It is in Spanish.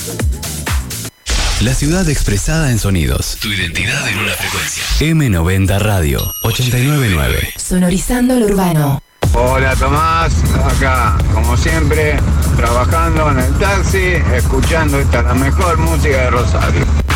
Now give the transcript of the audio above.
La ciudad expresada en sonidos. Tu identidad en una frecuencia. M90 Radio 899. Sonorizando lo urbano. Hola Tomás, acá como siempre, trabajando en el taxi, escuchando esta la mejor música de Rosario.